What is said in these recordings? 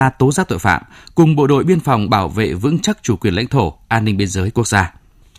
tố giác tội phạm cùng bộ đội biên phòng bảo vệ vững chắc chủ quyền lãnh thổ, an ninh biên giới quốc gia.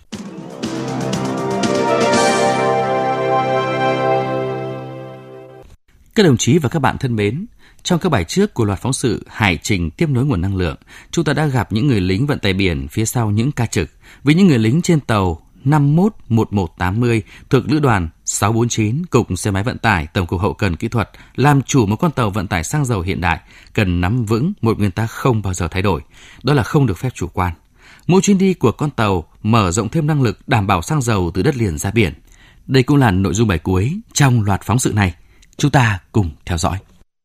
Các đồng chí và các bạn thân mến, trong các bài trước của loạt phóng sự Hải trình tiếp nối nguồn năng lượng, chúng ta đã gặp những người lính vận tải biển phía sau những ca trực với những người lính trên tàu 511180 thuộc Lữ đoàn 649, Cục Xe máy Vận tải, Tổng cục Hậu cần Kỹ thuật, làm chủ một con tàu vận tải xăng dầu hiện đại, cần nắm vững một nguyên tắc không bao giờ thay đổi, đó là không được phép chủ quan. Mỗi chuyến đi của con tàu mở rộng thêm năng lực đảm bảo xăng dầu từ đất liền ra biển. Đây cũng là nội dung bài cuối trong loạt phóng sự này. Chúng ta cùng theo dõi.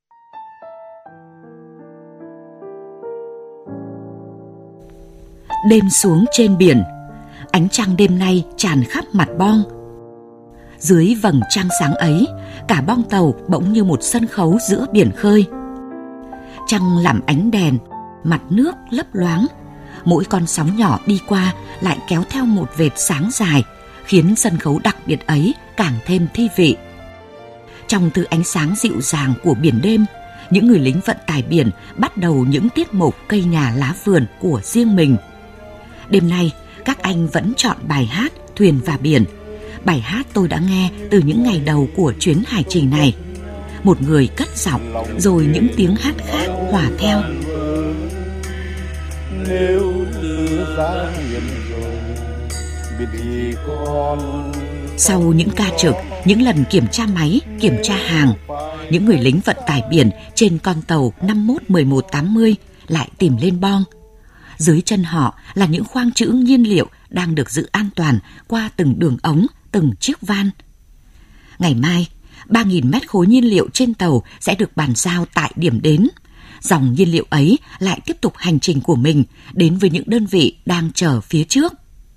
Đêm xuống trên biển, ánh trăng đêm nay tràn khắp mặt bong. Dưới vầng trăng sáng ấy, cả bong tàu bỗng như một sân khấu giữa biển khơi. Trăng làm ánh đèn, mặt nước lấp loáng. Mỗi con sóng nhỏ đi qua lại kéo theo một vệt sáng dài, khiến sân khấu đặc biệt ấy càng thêm thi vị. Trong thứ ánh sáng dịu dàng của biển đêm, những người lính vận tải biển bắt đầu những tiết mục cây nhà lá vườn của riêng mình. Đêm nay, các anh vẫn chọn bài hát Thuyền và Biển. Bài hát tôi đã nghe từ những ngày đầu của chuyến hải trình này. Một người cất giọng, rồi những tiếng hát khác hòa theo. Nếu lửa ra hiểm rồi, biết gì con. Sau những ca trực, những lần kiểm tra máy, kiểm tra hàng, những người lính vận tải biển trên con tàu 511180 lại tìm lên bong. Dưới chân họ là những khoang trữ nhiên liệu đang được giữ an toàn qua từng đường ống, từng chiếc van. Ngày mai, 3.000 mét khối nhiên liệu trên tàu sẽ được bàn giao tại điểm đến. Dòng nhiên liệu ấy lại tiếp tục hành trình của mình đến với những đơn vị đang chờ phía trước.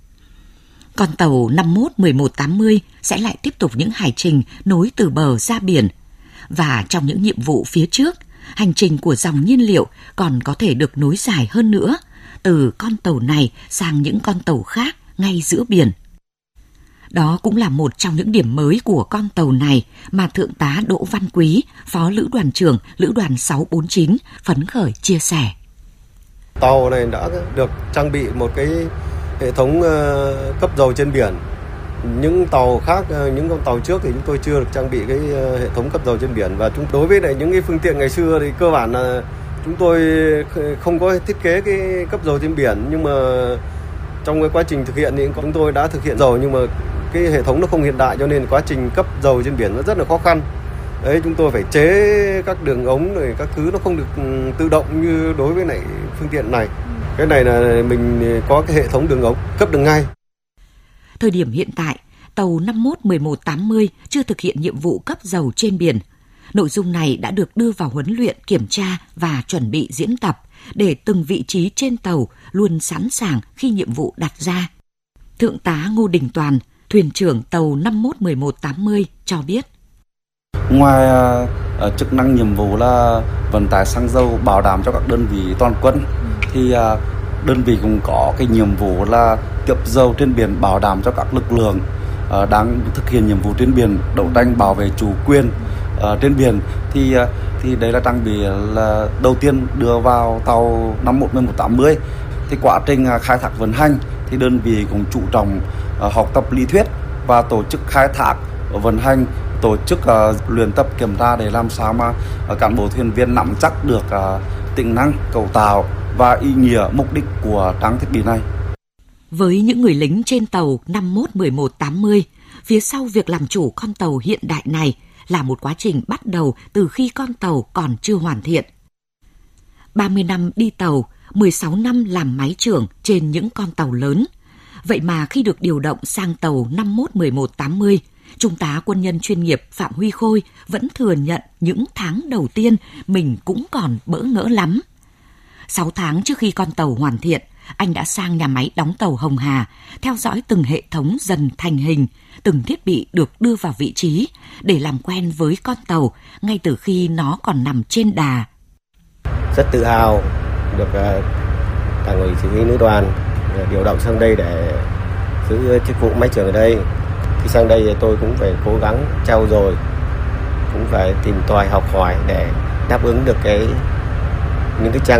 Con tàu 511180 sẽ lại tiếp tục những hải trình nối từ bờ ra biển. Và trong những nhiệm vụ phía trước, hành trình của dòng nhiên liệu còn có thể được nối dài hơn nữa, từ con tàu này sang những con tàu khác ngay giữa biển. Đó cũng là một trong những điểm mới của con tàu này mà Thượng tá Đỗ Văn Quý, Phó Lữ đoàn trưởng Lữ đoàn 649, phấn khởi chia sẻ. Tàu này đã được trang bị một cái hệ thống cấp dầu trên biển. Những tàu khác, những con tàu trước thì chúng tôi chưa được trang bị cái hệ thống cấp dầu trên biển. Và đối với lại những cái phương tiện ngày xưa thì cơ bản là chúng tôi không có thiết kế cái cấp dầu trên biển. Nhưng mà trong cái quá trình thực hiện thì chúng tôi đã thực hiện dầu, nhưng mà cái hệ thống nó không hiện đại cho nên quá trình cấp dầu trên biển nó rất là khó khăn. Đấy, chúng tôi phải chế các đường ống rồi các thứ nó không được tự động như đối với lại phương tiện này. Cái này là mình có cái hệ thống đường ống cấp được ngay. Thời điểm hiện tại, tàu 511180 chưa thực hiện nhiệm vụ cấp dầu trên biển. Nội dung này đã được đưa vào huấn luyện, kiểm tra và chuẩn bị diễn tập để từng vị trí trên tàu luôn sẵn sàng khi nhiệm vụ đặt ra. Thượng tá Ngô Đình Toàn, thuyền trưởng tàu 511180 cho biết. Ngoài chức năng nhiệm vụ là vận tải xăng dầu bảo đảm cho các đơn vị toàn quân, thì đơn vị cũng có cái nhiệm vụ là tiếp dầu trên biển bảo đảm cho các lực lượng đang thực hiện nhiệm vụ trên biển, đấu tranh bảo vệ chủ quyền trên biển. Thì đấy là trang bị là đầu tiên đưa vào tàu 511180. Thì quá trình khai thác vận hành thì đơn vị cũng chú trọng học tập lý thuyết và tổ chức khai thác vận hành, tổ chức luyện tập kiểm tra để làm sao mà cán bộ thuyền viên nắm chắc được tính năng, cấu tạo và ý nghĩa mục đích của trang thiết bị này. Với những người lính trên tàu 511180, phía sau việc làm chủ con tàu hiện đại này là một quá trình bắt đầu từ khi con tàu còn chưa hoàn thiện. 30 năm đi tàu, 16 năm làm máy trưởng trên những con tàu lớn. Vậy mà khi được điều động sang tàu 511180, Trung tá quân nhân chuyên nghiệp Phạm Huy Khôi vẫn thừa nhận những tháng đầu tiên mình cũng còn bỡ ngỡ lắm. 6 tháng trước khi con tàu hoàn thiện, anh đã sang nhà máy đóng tàu Hồng Hà, theo dõi từng hệ thống dần thành hình, từng thiết bị được đưa vào vị trí để làm quen với con tàu ngay từ khi nó còn nằm trên đà. Rất tự hào được Đảng ủy chỉ huy Lữ đoàn điều động sang đây để giữ chức vụ máy trưởng ở đây. Khi sang đây thì tôi cũng phải cố gắng trau dồi, cũng phải tìm tòi học hỏi để đáp ứng được cái những cái trang